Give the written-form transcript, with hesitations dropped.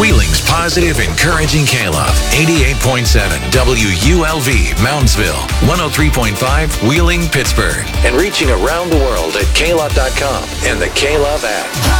Wheeling's positive, encouraging K-Love. 88.7 WULV, Moundsville. 103.5 Wheeling, Pittsburgh. And reaching around the world at klove.com and the K-Love app.